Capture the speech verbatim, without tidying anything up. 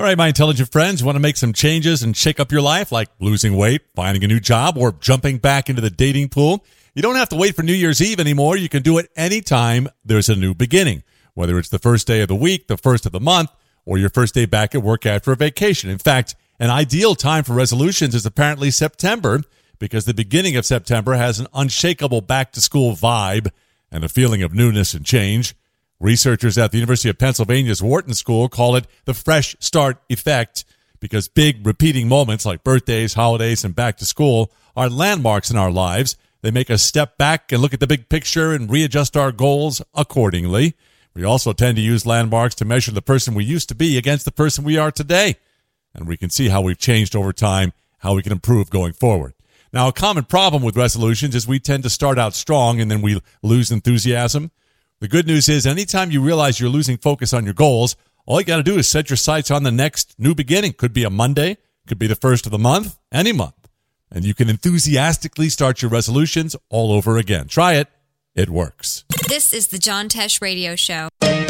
All right, my intelligent friends, want to make some changes and shake up your life, like losing weight, finding a new job, or jumping back into the dating pool? You don't have to wait for New Year's Eve anymore. You can do it anytime there's a new beginning, whether it's the first day of the week, the first of the month, or your first day back at work after a vacation. In fact, an ideal time for resolutions is apparently September, because the beginning of September has an unshakable back-to-school vibe and a feeling of newness and change. Researchers at the University of Pennsylvania's Wharton School call it the fresh start effect, because big repeating moments like birthdays, holidays, and back to school are landmarks in our lives. They make us step back and look at the big picture and readjust our goals accordingly. We also tend to use landmarks to measure the person we used to be against the person we are today. And we can see how we've changed over time, how we can improve going forward. Now, a common problem with resolutions is we tend to start out strong and then we lose enthusiasm. The good news is anytime you realize you're losing focus on your goals, all you got to do is set your sights on the next new beginning. Could be a Monday, could be the first of the month, any month. And you can enthusiastically start your resolutions all over again. Try it. It works. This is the John Tesh Radio Show.